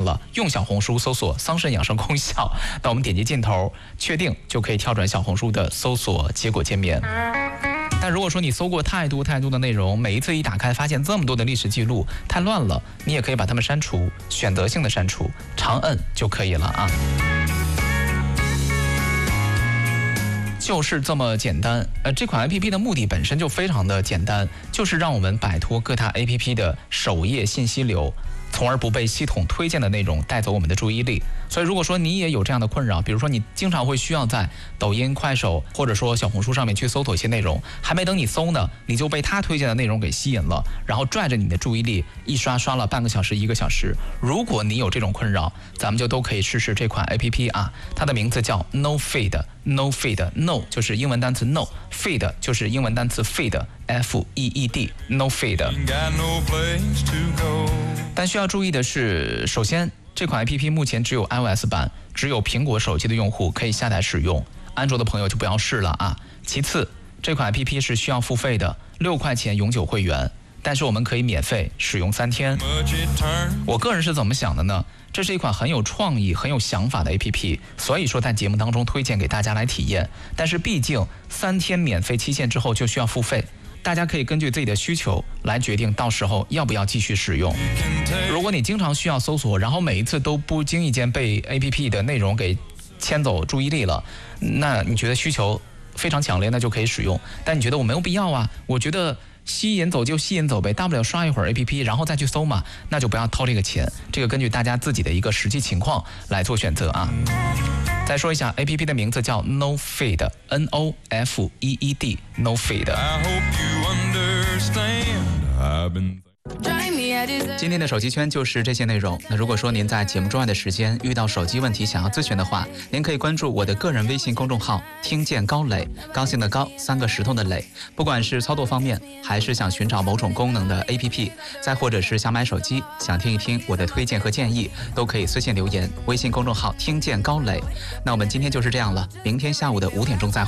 了，用小红书搜索桑葚养生功效，那我们点击箭头确定就可以跳转小红书的搜索结果界面。但如果说你搜过太多的内容，每一次一打开发现这么多的历史记录太乱了，你也可以把它们删除，选择性的删除，长摁就可以了啊。就是这么简单。这款 APP 的目的本身就非常的简单，就是让我们摆脱各大 APP 的首页信息流，从而不被系统推荐的内容带走我们的注意力。所以如果说你也有这样的困扰，比如说你经常会需要在抖音、快手或者说小红书上面去搜索一些内容，还没等你搜呢，你就被他推荐的内容给吸引了，然后拽着你的注意力一刷了半个小时、1个小时。如果你有这种困扰，咱们就都可以试试这款 APP 啊，它的名字叫 No Feed。No Feed，No 就是英文单词 No，Feed 就是英文单词 Feed，F-E-E-D，No Feed。但需要注意的是，首先这款 APP 目前只有 iOS 版，只有苹果手机的用户可以下载使用，安卓的朋友就不要试了啊。其次，这款 APP 是需要付费的，6块钱永久会员，但是我们可以免费使用3天。我个人是怎么想的呢？这是一款很有创意、很有想法的 APP， 所以说在节目当中推荐给大家来体验。但是毕竟3天免费期限之后就需要付费，大家可以根据自己的需求来决定到时候要不要继续使用。如果你经常需要搜索，然后每一次都不经意间被 APP 的内容给牵走注意力了，那你觉得需求非常强烈，那就可以使用。但你觉得我没有必要啊，我觉得吸引走就吸引走呗，大不了刷一会儿 APP 然后再去搜嘛，那就不要掏这个钱。这个根据大家自己的一个实际情况来做选择啊。再说一下 APP 的名字叫 No Feed， N-O-F-E-E-D， No Feed。今天的手机圈就是这些内容。那如果说您在节目之外的时间遇到手机问题想要咨询的话，您可以关注我的个人微信公众号听见高磊，高兴的高，3个石头的磊。不管是操作方面，还是想寻找某种功能的 APP， 再或者是想买手机，想听一听我的推荐和建议，都可以私信留言微信公众号听见高磊。那我们今天就是这样了，明天下午的5点钟再会。